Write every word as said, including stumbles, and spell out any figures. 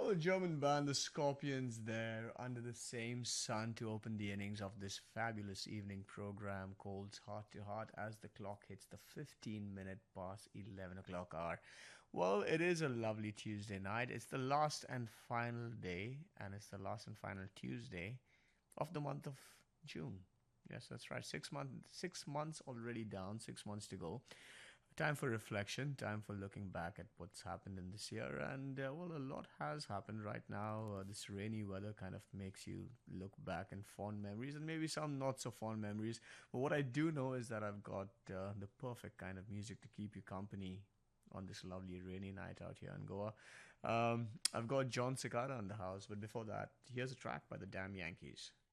Well, German band The Scorpions there under the same sun to open the innings of this fabulous evening program called Heart to Heart as the clock hits the fifteen minute past eleven o'clock hour. Well, it is a lovely Tuesday night. It's the last and final day, and it's the last and final Tuesday of the month of June. Yes, that's right. Six months, six months already down, six months to go. Time for reflection, time for looking back at what's happened in this year. And, uh, well, a lot has happened right now. Uh, this rainy weather kind of makes you look back in fond memories and maybe some not so fond memories. But what I do know is that I've got uh, the perfect kind of music to keep you company on this lovely rainy night out here in Goa. Um, I've got John Cicada in the house, but before that, here's a track by the Damn Yankees.